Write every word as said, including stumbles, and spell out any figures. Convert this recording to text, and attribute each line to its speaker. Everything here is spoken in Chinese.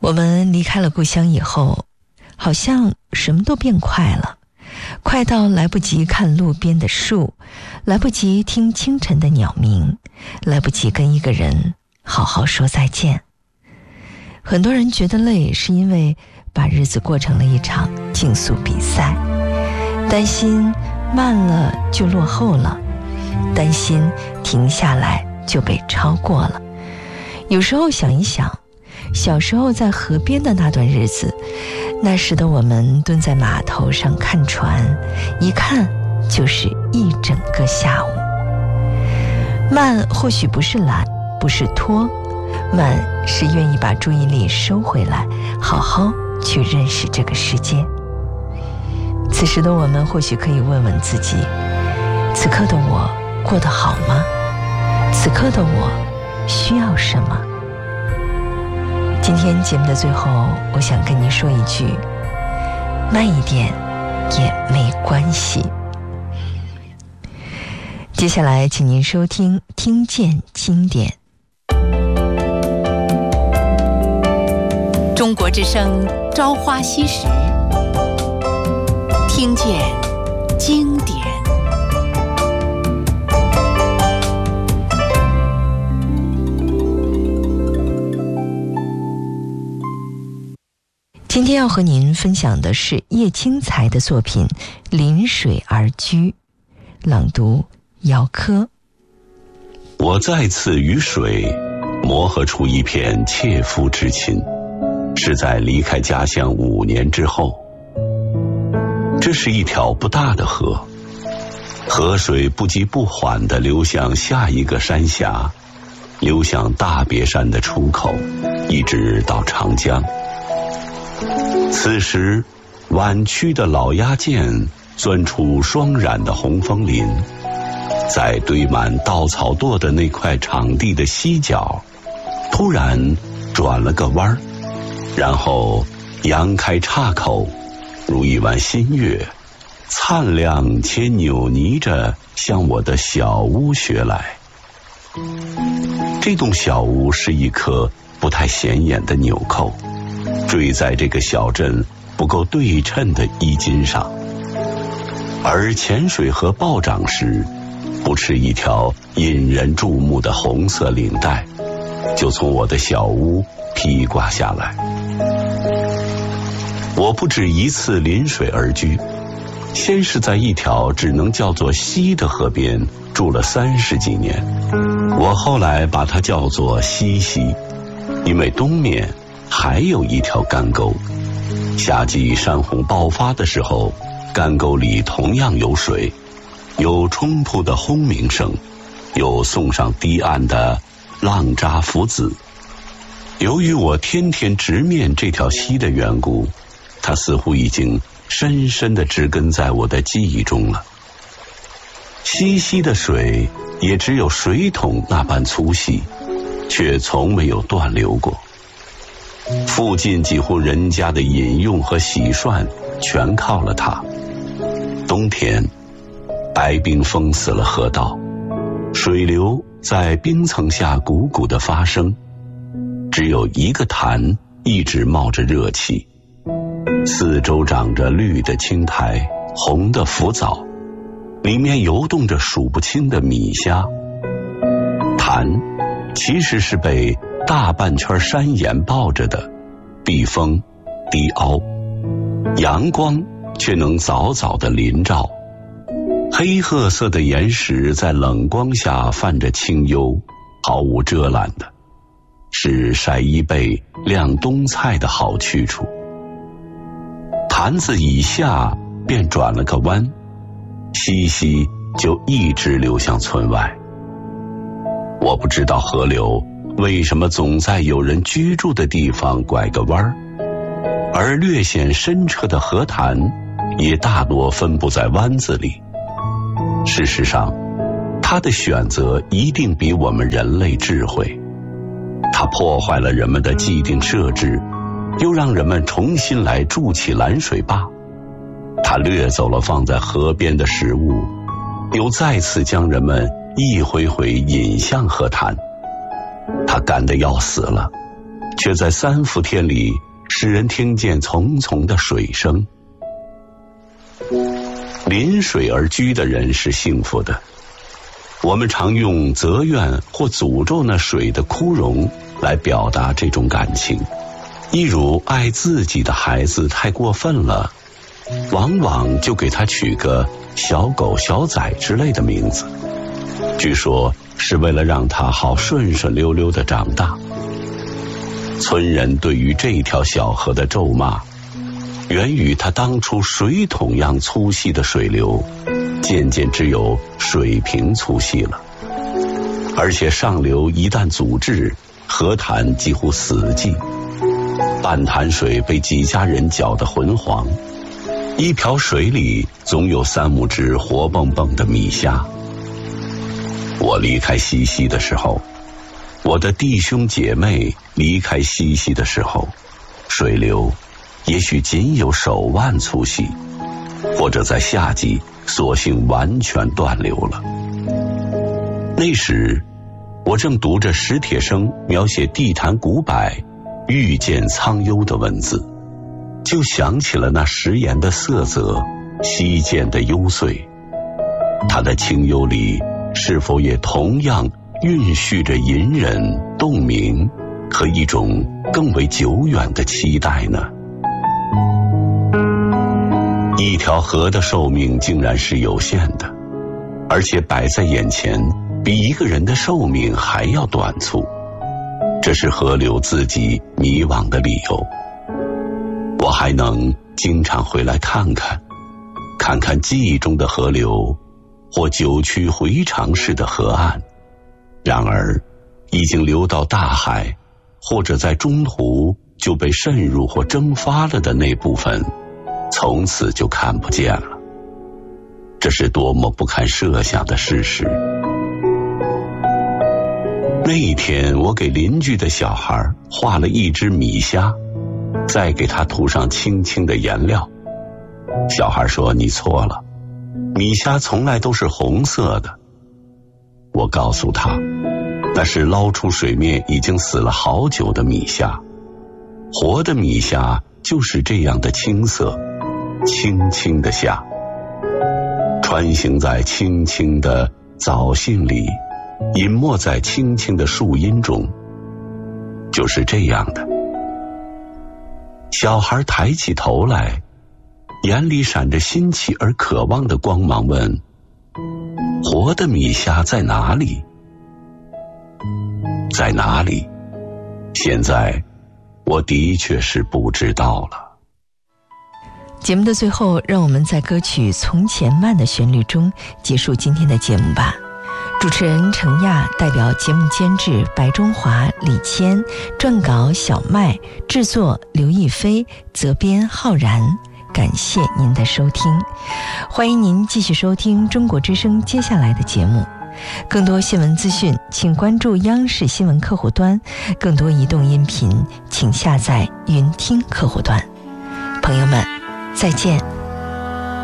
Speaker 1: 我们离开了故乡以后，好像什么都变快了，快到来不及看路边的树，来不及听清晨的鸟鸣，来不及跟一个人好好说再见。很多人觉得累，是因为把日子过成了一场竞速比赛，担心慢了就落后了，担心停下来就被超过了。有时候想一想，小时候在河边的那段日子，那时的我们蹲在码头上看船，一看就是一整个下午。慢或许不是懒，不是拖，慢是愿意把注意力收回来，好好去认识这个世界。此时的我们或许可以问问自己，此刻的我过得好吗？此刻的我需要什么？今天节目的最后，我想跟您说一句，慢一点也没关系。接下来请您收听听见经典。
Speaker 2: 中国之声朝花夕拾，听见经典。
Speaker 1: 今天要和您分享的是叶青才的作品《临水而居》，朗读姚科。
Speaker 3: 我再次与水磨合出一片切肤之情，是在离开家乡五年之后。这是一条不大的河，河水不急不缓地流向下一个山峡，流向大别山的出口，一直到长江。此时弯曲的老鸦涧钻出双染的红枫林，在堆满稻草垛的那块场地的西角突然转了个弯，然后扬开岔口，如一弯新月，灿亮且扭捏着向我的小屋学来。这栋小屋是一颗不太显眼的纽扣，坠在这个小镇不够对称的衣襟上，而潜水和暴涨时，不持一条引人注目的红色领带，就从我的小屋披挂下来。我不止一次临水而居，先是在一条只能叫做溪的河边住了三十几年，我后来把它叫做西溪，因为东面还有一条干沟，夏季山洪爆发的时候，干沟里同样有水，有冲突的轰鸣声，有送上堤岸的浪渣浮子。由于我天天直面这条溪的缘故，它似乎已经深深地植根在我的记忆中了。溪溪的水也只有水桶那般粗细，却从没有断流过。附近几户人家的饮用和洗涮全靠了它。冬天，白冰封死了河道，水流在冰层下汩汩地发生，只有一个潭一直冒着热气，四周长着绿的青苔，红的浮藻，里面游动着数不清的米虾。潭其实是被大半圈山岩抱着的，避风低凹，阳光却能早早地临照。黑褐色的岩石在冷光下泛着清幽，毫无遮拦的，是晒衣被晾冬菜的好去处。潭子以下便转了个弯，溪溪就一直流向村外。我不知道河流为什么总在有人居住的地方拐个弯，而略显深澈的河潭也大多分布在湾子里。事实上，它的选择一定比我们人类智慧。它破坏了人们的既定设置，又让人们重新来筑起拦水坝。它掠走了放在河边的食物，又再次将人们一回回引向河滩。它干得要死了， 却在三伏天里使人听见淙淙的水声。临水而居的人是幸福的。我们常用责怨或诅咒那水的枯荣来表达这种感情，一如爱自己的孩子太过分了，往往就给他取个小狗小崽之类的名字，据说是为了让他好顺顺溜溜地长大。村人对于这条小河的咒骂，源于它当初水桶样粗细的水流，渐渐只有水平粗细了，而且上流一旦阻滞，河潭几乎死寂，半潭水被几家人搅得浑黄，一瓢水里总有三五只活蹦蹦的米虾。我离开西溪的时候，我的弟兄姐妹离开西溪的时候，水流也许仅有手腕粗细，或者在夏季索性完全断流了。那时我正读着史铁生描写地坛古柏遇见苍幽的文字，就想起了那食盐的色泽，溪涧的幽邃。它的清幽里是否也同样蕴蓄着隐忍、洞明和一种更为久远的期待呢？一条河的寿命竟然是有限的，而且摆在眼前比一个人的寿命还要短促，这是河流自己迷惘的理由。我还能经常回来看看，看看记忆中的河流或九曲回肠式的河岸，然而已经流到大海，或者在中途就被渗入或蒸发了的那部分，从此就看不见了。这是多么不堪设想的事实。那一天我给邻居的小孩画了一只米虾，再给他涂上轻轻的颜料。小孩说，你错了，米虾从来都是红色的。我告诉他，那是捞出水面已经死了好久的米虾，活的米虾就是这样的青色，青青的虾，穿行在青青的藻荇里，隐没在青青的树荫中，就是这样的。小孩抬起头来，眼里闪着新奇而渴望的光芒，问，活的米虾在哪里？在哪里？现在我的确是不知道了。
Speaker 1: 节目的最后，让我们在歌曲《从前慢》的旋律中结束今天的节目吧。主持人程亚，代表节目监制白中华、李谦，撰稿小麦，制作刘亦菲，责编浩然。感谢您的收听，欢迎您继续收听中国之声接下来的节目。更多新闻资讯请关注央视新闻客户端，更多移动音频请下载云听客户端。朋友们，再见。